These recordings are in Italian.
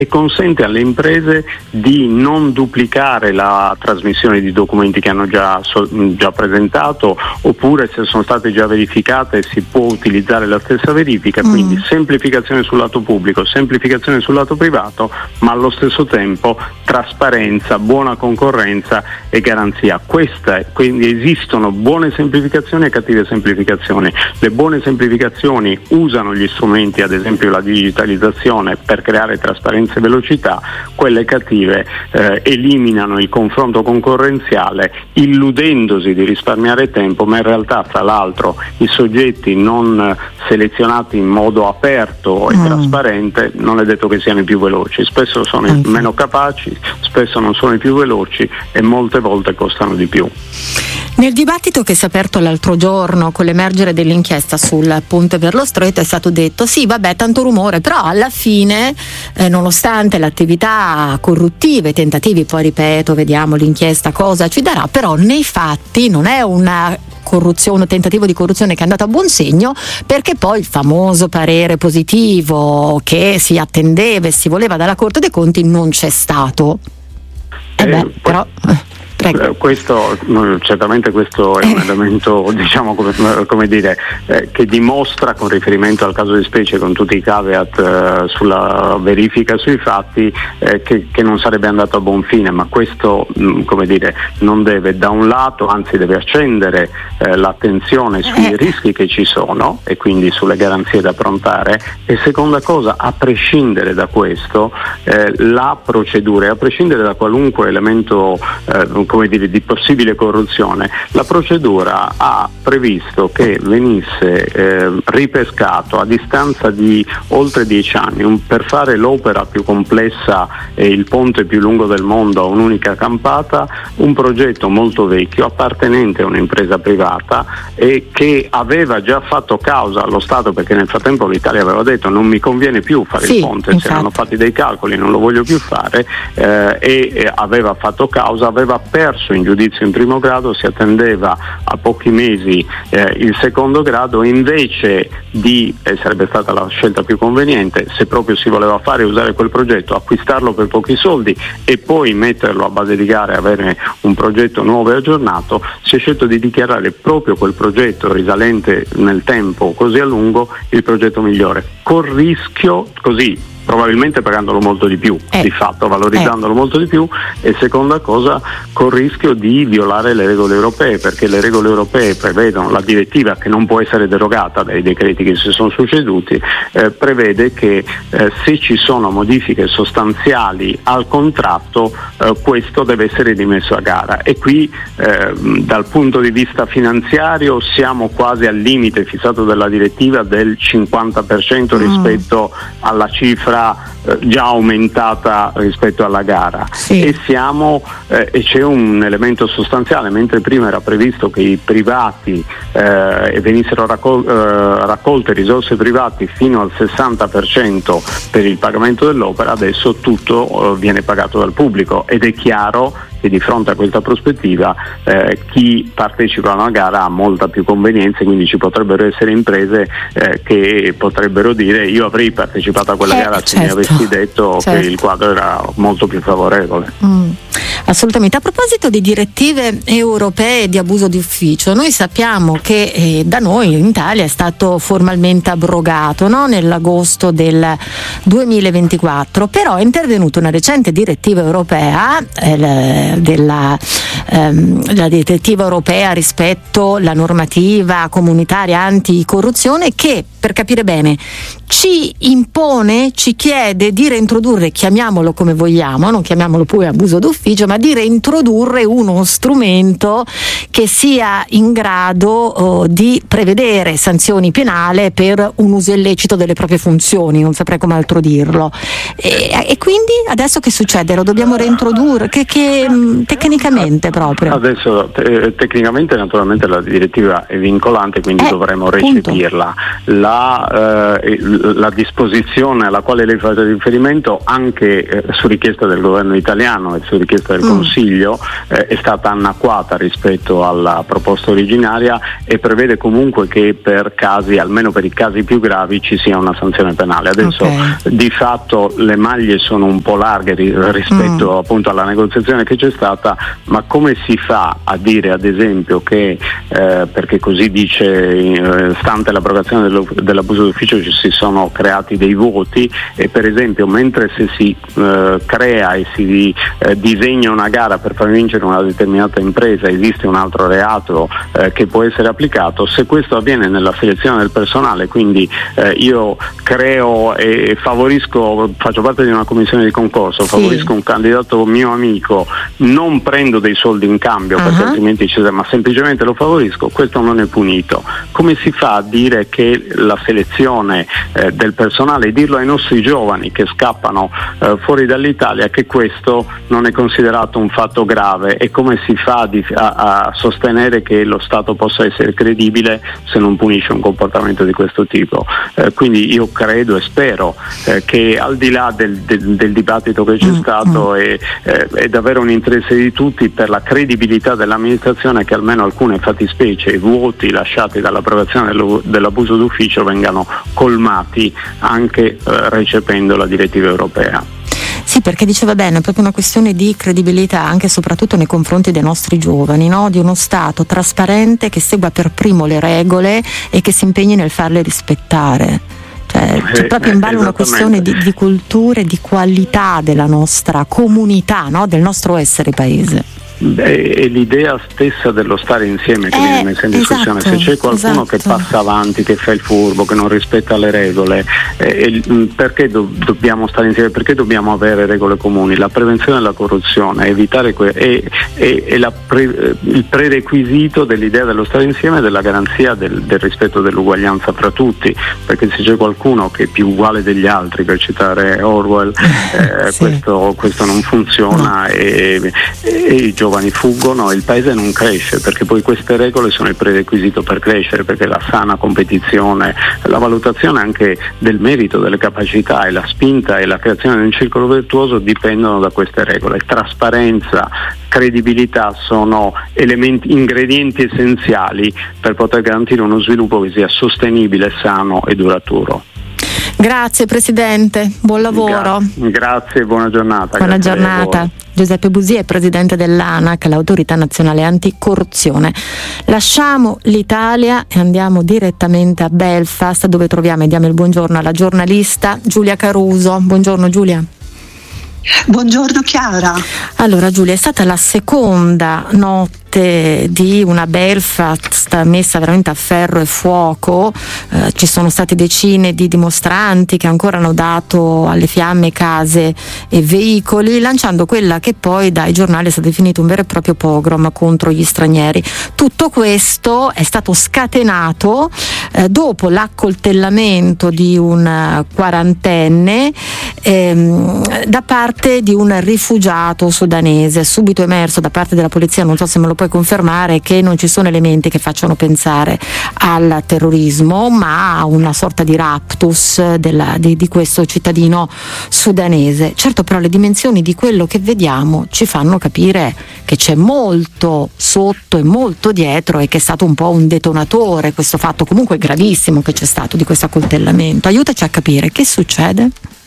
e consente alle imprese di non duplicare la trasmissione di documenti che hanno già presentato, oppure se sono state già verificate si può utilizzare la stessa verifica, quindi semplificazione sul lato pubblico, semplificazione sul lato privato, ma allo stesso tempo trasparenza, buona concorrenza e garanzia. Quindi esistono buone semplificazioni e cattive semplificazioni. Le buone semplificazioni usano gli strumenti, ad esempio la digitalizzazione, per creare trasparenza e velocità. Quelle cattive eliminano il confronto concorrenziale illudendosi di risparmiare tempo, ma in realtà, tra l'altro, i soggetti non selezionati in modo aperto e trasparente non è detto che siano i più veloci, spesso sono i meno capaci, spesso non sono i più veloci e molte volte costano di più. Nel dibattito che si è aperto l'altro giorno con l'emergere dell'inchiesta sul ponte per lo Stretto è stato detto sì, vabbè, tanto rumore, però alla fine nonostante l'attività corruttiva e tentativi, poi ripeto, vediamo l'inchiesta cosa ci darà, però nei fatti non è una corruzione, un tentativo di corruzione che è andato a buon segno, perché poi il famoso parere positivo che si attendeva e si voleva dalla Corte dei Conti non c'è stato. Però certamente questo è un elemento, diciamo, come dire, che dimostra, con riferimento al caso di specie, con tutti i caveat sulla verifica sui fatti, che non sarebbe andato a buon fine, ma questo, come dire, non deve, da un lato, anzi deve accendere l'attenzione sui rischi che ci sono e quindi sulle garanzie da approntare, e seconda cosa, a prescindere da questo, la procedura, e a prescindere da qualunque elemento come dire, di possibile corruzione, la procedura ha previsto che venisse ripescato a distanza di oltre 10 anni per fare l'opera più complessa e il ponte più lungo del mondo a un'unica campata, un progetto molto vecchio appartenente a un'impresa privata e che aveva già fatto causa allo Stato, perché nel frattempo l'Italia aveva detto non mi conviene più fare il ponte, si erano fatti dei calcoli, non lo voglio più fare, e aveva fatto causa, aveva perso in giudizio in primo grado, si attendeva a pochi mesi il secondo grado, invece di, sarebbe stata la scelta più conveniente, se proprio si voleva fare, usare quel progetto, acquistarlo per pochi soldi e poi metterlo a base di gare e avere un progetto nuovo e aggiornato, si è scelto di dichiarare proprio quel progetto risalente nel tempo così a lungo il progetto migliore, col rischio, così probabilmente pagandolo molto di più, di fatto valorizzandolo molto di più, e seconda cosa, col rischio di violare le regole europee, perché le regole europee prevedono, la direttiva, che non può essere derogata dai decreti che si sono succeduti, prevede che se ci sono modifiche sostanziali al contratto, questo deve essere rimesso a gara, e qui dal punto di vista finanziario siamo quasi al limite fissato dalla direttiva del 50% rispetto alla cifra già aumentata rispetto alla gara, e c'è un elemento sostanziale: mentre prima era previsto che i privati venissero raccolte risorse private fino al 60% per il pagamento dell'opera, adesso tutto viene pagato dal pubblico, ed è chiaro che di fronte a questa prospettiva chi partecipa a una gara ha molta più convenienza, quindi ci potrebbero essere imprese che potrebbero dire io avrei partecipato a quella gara se mi avessi detto che il quadro era molto più favorevole. Assolutamente. A proposito di direttive europee di abuso di ufficio, noi sappiamo che da noi in Italia è stato formalmente abrogato, no? Nell'agosto del 2024, però è intervenuta una recente direttiva europea, la direttiva europea rispetto alla normativa comunitaria anticorruzione, che, per capire bene, ci impone, ci chiede di reintrodurre, chiamiamolo come vogliamo, non chiamiamolo pure abuso d'ufficio, ma di reintrodurre uno strumento che sia in grado di prevedere sanzioni penali per un uso illecito delle proprie funzioni, non saprei come altro dirlo. E quindi adesso che succede? Lo dobbiamo reintrodurre? Che tecnicamente proprio? Adesso tecnicamente naturalmente la direttiva è vincolante, quindi dovremo recepirla. la disposizione alla quale lei fa riferimento, anche su richiesta del governo italiano e su richiesta del Consiglio, è stata annacquata rispetto alla proposta originaria e prevede comunque che per casi, almeno per i casi più gravi, ci sia una sanzione penale. Adesso di fatto le maglie sono un po' larghe rispetto appunto alla negoziazione che c'è stata, ma come si fa a dire ad esempio che perché così dice, stante l'abrogazione dell'abuso d'ufficio ci si sono creati dei voti, e per esempio mentre se si crea e si disegna una gara per far vincere una determinata impresa esiste un altro reato che può essere applicato, se questo avviene nella selezione del personale, quindi io creo e favorisco, faccio parte di una commissione di concorso, favorisco un candidato mio amico, non prendo dei soldi in cambio perché altrimenti ma semplicemente lo favorisco, questo non è punito. Come si fa a dire che la selezione del personale, dirlo ai nostri giovani che scappano fuori dall'Italia, che questo non è considerato un fatto grave, e come si fa a sostenere che lo Stato possa essere credibile se non punisce un comportamento di questo tipo? Quindi io credo e spero che al di là del dibattito che c'è stato è davvero un interesse di tutti per la credibilità dell'amministrazione che almeno alcune fattispecie e vuoti lasciati dall'approvazione dell'abuso d'ufficio vengano colmati anche recependo la direttiva europea. Sì, perché diceva bene, è proprio una questione di credibilità anche e soprattutto nei confronti dei nostri giovani, no? Di uno Stato trasparente che segua per primo le regole e che si impegni nel farle rispettare. C'è proprio in ballo una questione di cultura e di qualità della nostra comunità, no? Del nostro essere paese. È l'idea stessa dello stare insieme che viene messa in discussione. Esatto, se c'è qualcuno che passa avanti, che fa il furbo, che non rispetta le regole, perché dobbiamo stare insieme? Perché dobbiamo avere regole comuni? La prevenzione della corruzione, evitare il prerequisito dell'idea dello stare insieme e della garanzia del rispetto dell'uguaglianza fra tutti, perché se c'è qualcuno che è più uguale degli altri, per citare Orwell, questo non funziona, e i giovani fuggono e il paese non cresce, perché poi queste regole sono il prerequisito per crescere, perché la sana competizione, la valutazione anche del merito, delle capacità e la spinta e la creazione di un circolo virtuoso dipendono da queste regole. Trasparenza, credibilità sono ingredienti essenziali per poter garantire uno sviluppo che sia sostenibile, sano e duraturo. Grazie Presidente, buon lavoro. Grazie e buona giornata. Buona giornata. Giuseppe Busia è presidente dell'ANAC, l'Autorità Nazionale Anticorruzione. Lasciamo l'Italia e andiamo direttamente a Belfast, dove troviamo e diamo il buongiorno alla giornalista Giulia Caruso. Buongiorno Giulia. Buongiorno Chiara. Allora Giulia, è stata la seconda notte di una Belfast messa veramente a ferro e fuoco, ci sono state decine di dimostranti che ancora hanno dato alle fiamme case e veicoli, lanciando quella che poi dai giornali è stato definito un vero e proprio pogrom contro gli stranieri. Tutto questo è stato scatenato dopo l'accoltellamento di un quarantenne da parte di un rifugiato sudanese. Subito emerso da parte della polizia, non so se me lo puoi confermare, che non ci sono elementi che facciano pensare al terrorismo, ma a una sorta di raptus di questo cittadino sudanese. Certo, però le dimensioni di quello che vediamo ci fanno capire che c'è molto sotto e molto dietro, e che è stato un po' un detonatore questo fatto comunque gravissimo che c'è stato di questo accoltellamento. Aiutaci a capire che succede.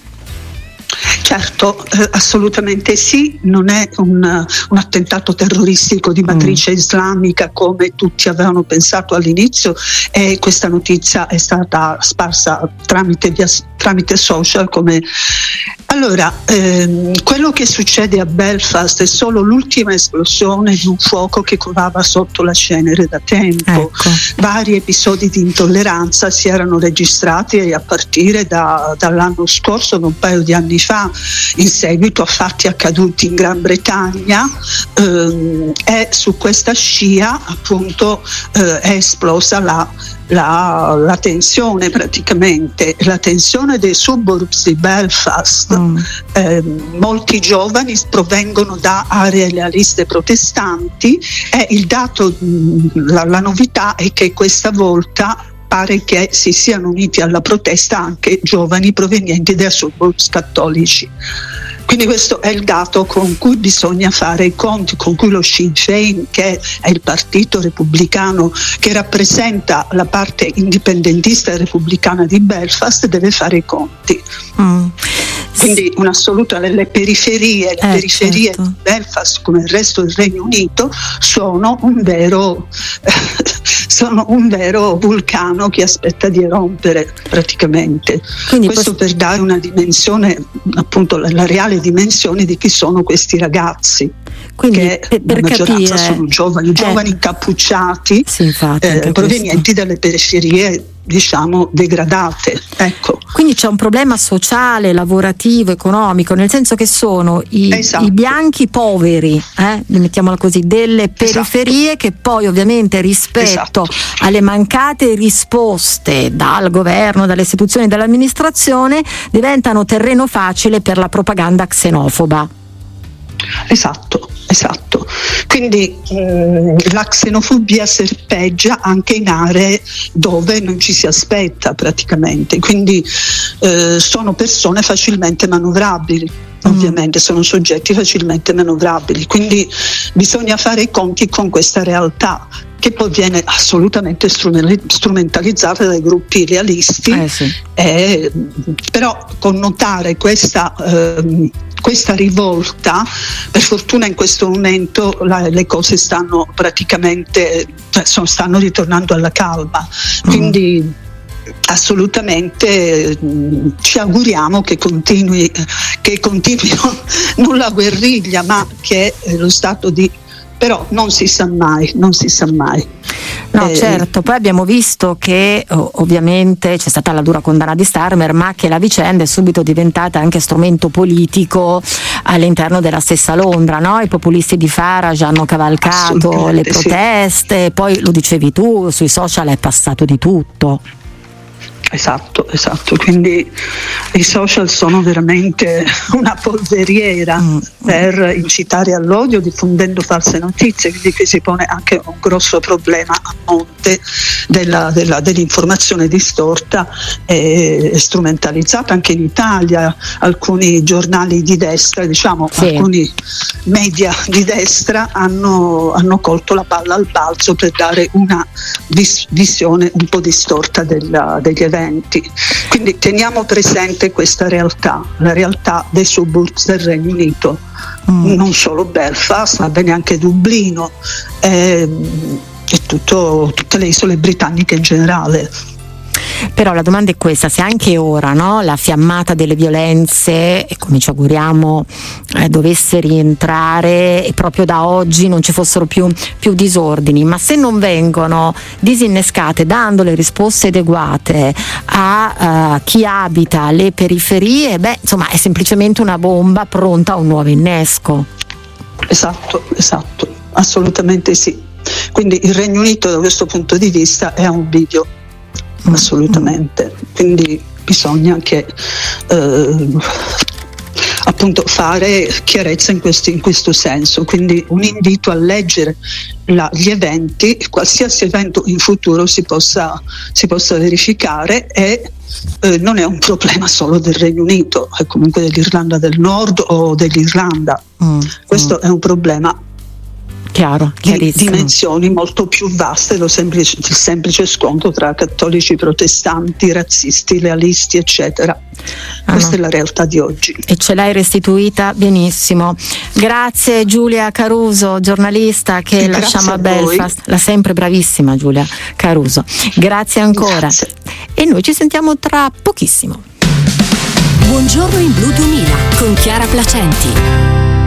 Certo, assolutamente sì, non è un attentato terroristico di matrice islamica come tutti avevano pensato all'inizio, e questa notizia è stata sparsa tramite social come... Allora, quello che succede a Belfast è solo l'ultima esplosione di un fuoco che covava sotto la cenere da tempo. Ecco. Vari episodi di intolleranza si erano registrati a partire dall'anno scorso, da un paio di anni fa, in seguito a fatti accaduti in Gran Bretagna, e su questa scia appunto è esplosa la tensione, praticamente la tensione dei suburbs di Belfast. Molti giovani provengono da aree lealiste protestanti, e il dato, la novità è che questa volta pare che si siano uniti alla protesta anche giovani provenienti da suburbs cattolici. Quindi questo è il dato con cui bisogna fare i conti, con cui lo Sinn Féin, che è il partito repubblicano che rappresenta la parte indipendentista e repubblicana di Belfast, deve fare i conti. Quindi un'assoluta, le periferie certo. Di Belfast, come il resto del Regno Unito, sono un vero vulcano che aspetta di erompere praticamente. Quindi questo per dare una dimensione, appunto la reale dimensione di chi sono questi ragazzi. Quindi che per la maggioranza capire, sono giovani incappucciati, sì, infatti, provenienti dalle periferie, diciamo, degradate. Ecco. Quindi c'è un problema sociale, lavorativo, economico, nel senso che sono i bianchi poveri, mettiamola così, delle periferie, che poi ovviamente rispetto alle mancate risposte dal governo, dalle istituzioni, dall'amministrazione, diventano terreno facile per la propaganda xenofoba. Esatto. Quindi la xenofobia serpeggia anche in aree dove non ci si aspetta praticamente, quindi sono persone facilmente manovrabili. Ovviamente sono soggetti facilmente manovrabili, quindi bisogna fare i conti con questa realtà che poi viene assolutamente strumentalizzata dai gruppi realisti, però connotare questa rivolta, per fortuna in questo momento le cose stanno praticamente, stanno ritornando alla calma, quindi assolutamente ci auguriamo che continuino non la guerriglia, ma che lo stato di, però non si sa mai. No, certo, poi abbiamo visto che ovviamente c'è stata la dura condanna di Starmer, ma che la vicenda è subito diventata anche strumento politico all'interno della stessa Londra, no? I populisti di Farage hanno cavalcato le proteste, sì. Poi lo dicevi tu, sui social è passato di tutto. Esatto, quindi i social sono veramente una polveriera per incitare all'odio, diffondendo false notizie, quindi qui si pone anche un grosso problema a monte dell'informazione distorta e strumentalizzata anche in Italia. Alcuni giornali di destra, alcuni media di destra hanno colto la palla al balzo per dare una visione un po' distorta degli eventi. Quindi teniamo presente questa realtà, la realtà dei suburbs del Regno Unito, non solo Belfast, ma bene anche Dublino e tutte le isole britanniche in generale. Però la domanda è questa: se anche ora, no, la fiammata delle violenze, come ci auguriamo dovesse rientrare e proprio da oggi non ci fossero più disordini, ma se non vengono disinnescate dando le risposte adeguate a chi abita le periferie, insomma è semplicemente una bomba pronta a un nuovo innesco. Esatto, assolutamente sì. Quindi il Regno Unito da questo punto di vista è a un bivio, assolutamente. Quindi bisogna anche appunto fare chiarezza in questo senso, quindi un invito a leggere gli eventi, qualsiasi evento in futuro si possa verificare, e non è un problema solo del Regno Unito, è comunque dell'Irlanda del Nord o dell'Irlanda. Questo è un problema di dimensioni molto più vaste del semplice scontro tra cattolici, protestanti, razzisti, lealisti, eccetera. Questa è la realtà di oggi. E ce l'hai restituita benissimo. Grazie Giulia Caruso, giornalista che lasciamo a Belfast. La sempre bravissima Giulia Caruso. Grazie ancora. Grazie. E noi ci sentiamo tra pochissimo. Buongiorno in Blu 2000 con Chiara Placenti.